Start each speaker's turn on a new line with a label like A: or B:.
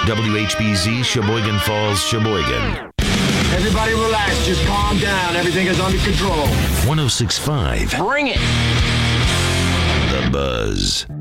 A: WHBZ, Sheboygan Falls, Sheboygan.
B: Everybody relax, just calm down. Everything is under control.
A: 106.5.
B: Bring it!
A: The Buzz.